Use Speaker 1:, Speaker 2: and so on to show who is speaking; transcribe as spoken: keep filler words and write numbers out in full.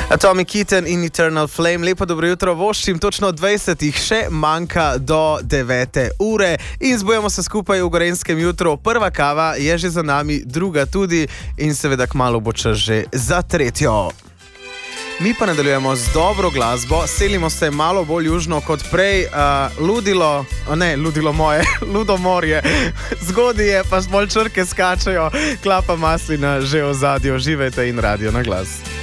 Speaker 1: Atomic Kitten in Eternal Flame, lepo dobro jutro, voščim točno dvajsetih, še manjka do devete ure in zbujamo se skupaj v Gorenjskem jutru. Prva kava je že za nami, druga tudi in seveda kmalu bo čas že za tretjo. Mi pa nadaljujemo z dobro glasbo, selimo se malo bolj južno kot prej, uh, ludilo, ne, ludilo moje, ludomorje, zgodije pa bolj črke skačejo, klapa maslina že v zadju, živete in radio na glas.